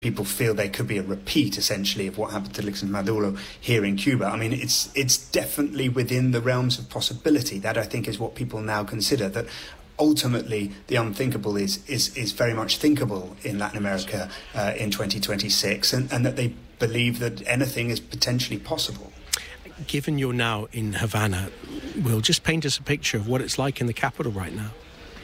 people feel there could be a repeat, essentially, of what happened to Nicolas Maduro here in Cuba. I mean, it's definitely within the realms of possibility. That, I think, is what people now consider, that ultimately the unthinkable is very much thinkable in Latin America in 2026, and that they believe that anything is potentially possible. Given you're now in Havana, Will, just paint us a picture of what it's like in the capital right now.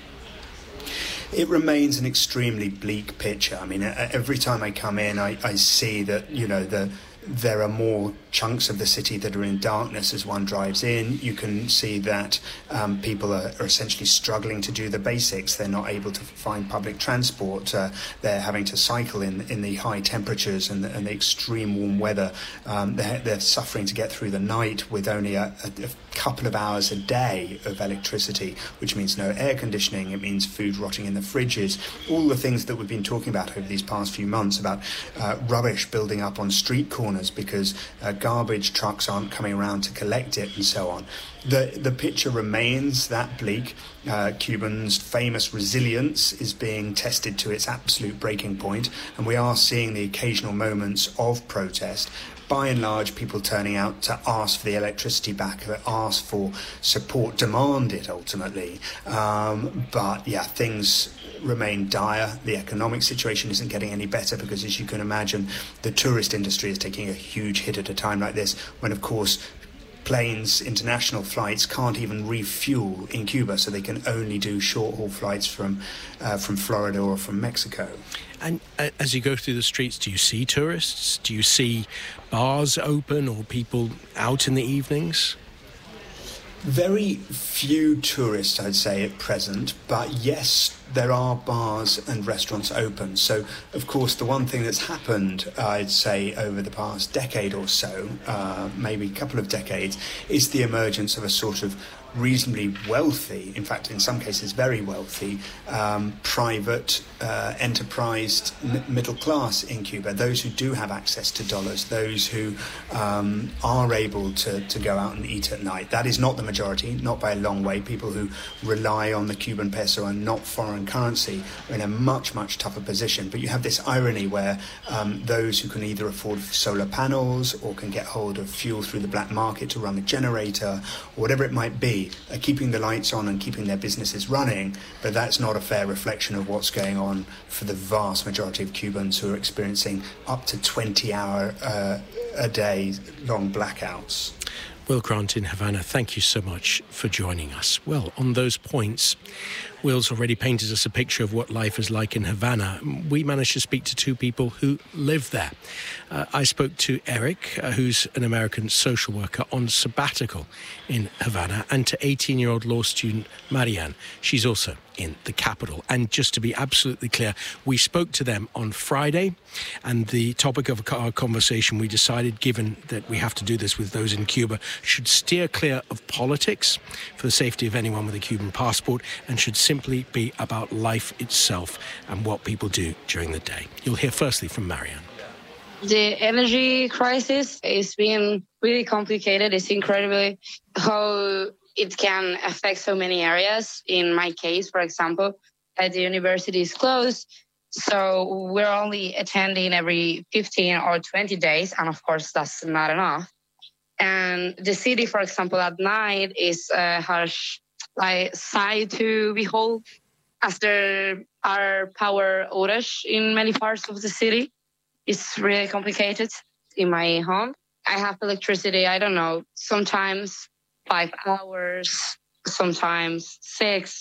It remains an extremely bleak picture. I mean, every time I come in, I see that, there are more chunks of the city that are in darkness as one drives in. You can see that people are essentially struggling to do the basics. They're not able to find public transport. They're having to cycle in the high temperatures and the extreme warm weather. They're suffering to get through the night with only a couple of hours a day of electricity, which means no air conditioning. It means food rotting in the fridges. All the things that we've been talking about over these past few months about rubbish building up on street corners because garbage trucks aren't coming around to collect it and so on. The picture remains that bleak. Cubans' famous resilience is being tested to its absolute breaking point, and we are seeing the occasional moments of protest. By and large, people turning out to ask for the electricity back, ask for support, demand it ultimately. But yeah, things remain dire. The economic situation isn't getting any better because, as you can imagine, the tourist industry is taking a huge hit at a time like this, when, of course, planes, international flights, can't even refuel in Cuba, so they can only do short-haul flights from Florida or from Mexico. And as you go through the streets, do you see tourists? Do you see bars open or people out in the evenings? Very few tourists, I'd say, at present, but yes, there are bars and restaurants open. So, of course, the one thing that's happened, I'd say, over the past decade or so, maybe a couple of decades, is the emergence of a sort of reasonably wealthy, in fact, in some cases very wealthy, private, enterprised middle class in Cuba. Those who do have access to dollars, those who are able to go out and eat at night. That is not the majority, not by a long way. People who rely on the Cuban peso and not foreign currency are in a much, much tougher position. But you have this irony where those who can either afford solar panels or can get hold of fuel through the black market to run a generator or whatever it might be, are keeping the lights on and keeping their businesses running, but that's not a fair reflection of what's going on for the vast majority of Cubans who are experiencing up to 20-hour a day long blackouts. Will Grant in Havana, thank you so much for joining us. Well, on those points, Will's already painted us a picture of what life is like in Havana. We managed to speak to two people who live there. I spoke to Eric, who's an American social worker on sabbatical in Havana, and to 18-year-old law student Marianne. She's also in the capital. And just to be absolutely clear, we spoke to them on Friday, and the topic of our conversation, we decided, given that we have to do this with those in Cuba, should steer clear of politics for the safety of anyone with a Cuban passport, and should simply be about life itself and what people do during the day. You'll hear firstly from Marianne. The energy crisis is being really complicated. It's incredible how it can affect so many areas. In my case, for example, the university is closed, so we're only attending every 15 or 20 days, and of course that's not enough. And the city, for example, at night is a harsh sight to behold, as there are power outage in many parts of the city. It's really complicated. In my home, I have electricity, I don't know, sometimes 5 hours, sometimes 6,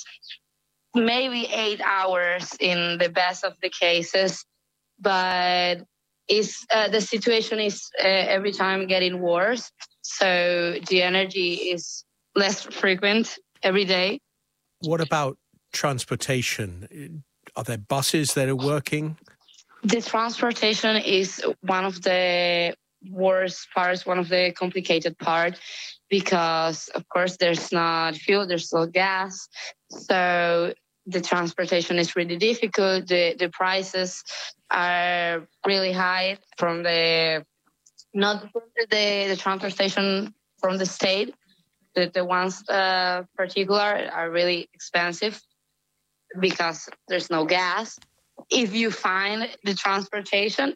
maybe 8 hours in the best of the cases. But the situation is every time getting worse. So the energy is less frequent every day. What about transportation? Are there buses that are working? The transportation is one of the worst parts, one of the complicated parts, because, of course, there's not fuel, there's no gas. So the transportation is really difficult. The prices are really high from not the transportation from the state. The ones particular are really expensive because there's no gas. if you find the transportation,